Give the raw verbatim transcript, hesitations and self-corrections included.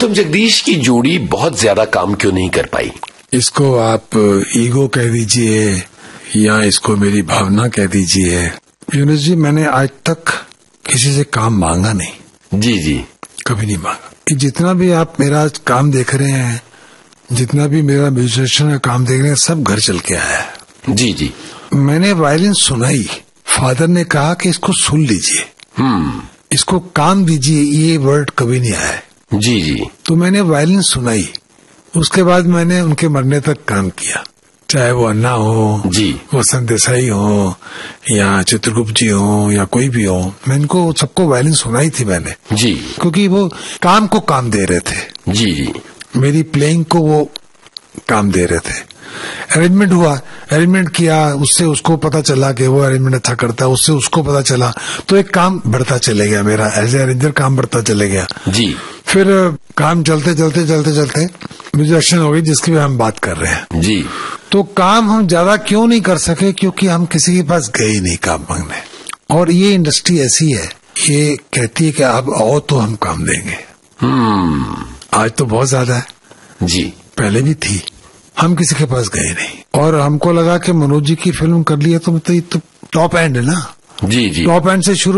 गौतम जगदीश की जोड़ी बहुत ज्यादा काम क्यों नहीं कर पाई? इसको आप ईगो कह दीजिए या इसको मेरी भावना कह दीजिए। यूनुस जी, मैंने आज तक किसी से काम मांगा नहीं। जी जी, कभी नहीं मांगा। जितना भी आप मेरा काम देख रहे हैं, जितना भी मेरा म्यूजिशियन का काम देख रहे हैं, सब घर चल के आया है। जी जी। मैंने वायलिन सुनाई, फादर ने कहा कि इसको सुन लीजिए, हम्म, इसको काम दीजिए, ये वर्ड कभी नहीं आया। जी जी। तो मैंने वायलिन सुनाई, उसके बाद मैंने उनके मरने तक काम किया, चाहे वो अन्ना हो जी, वसंत देसाई हो या चित्रगुप्त जी हो या कोई भी हो, मैं इनको सबको वायलिन सुनाई थी मैंने जी, क्योंकि वो काम को काम दे रहे थे। जी जी, मेरी प्लेइंग को वो काम दे रहे थे। अरेंजमेंट हुआ, अरेंजमेंट किया, उससे उसको पता चला कि वो अरेंजमेंट अच्छा करता है, उससे उसको पता चला, तो एक काम बढ़ता चले गया, मेरा एज ए अरेंजर काम बढ़ता चले गया। जी। फिर काम चलते चलते चलते चलते म्यूजिशियन हो गई, जिसकी भी हम बात कर रहे हैं। जी। तो काम हम ज्यादा क्यों नहीं कर सके? क्योंकि हम किसी के पास गए नहीं काम मांगने। और ये इंडस्ट्री ऐसी है, ये कहती है कि आप आओ तो हम काम देंगे। हम्म, आज तो बहुत ज्यादा है जी, पहले भी थी, हम किसी के पास गए नहीं। और हमको लगा कि मनोज जी की फिल्म कर ली है तो मतलब ये तो टॉप एंड है ना। जी जी। टॉप एंड से शुरू